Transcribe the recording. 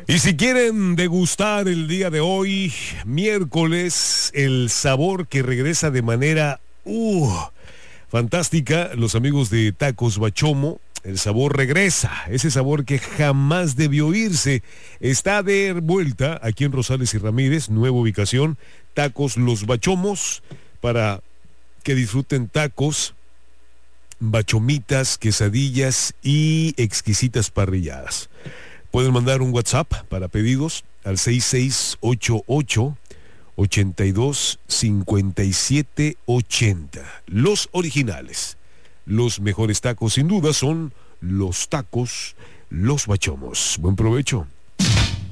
Y si quieren degustar el día de hoy, miércoles, el sabor que regresa de manera fantástica, los amigos de Tacos Bachomo, el sabor regresa, ese sabor que jamás debió irse, está de vuelta aquí en Rosales y Ramírez, nueva ubicación, Tacos Los Bachomos, para que disfruten tacos, bachomitas, quesadillas y exquisitas parrilladas. Pueden mandar un WhatsApp para pedidos al 6688-825780. Los originales, los mejores tacos sin duda son los Tacos Los Bachomos. Buen provecho.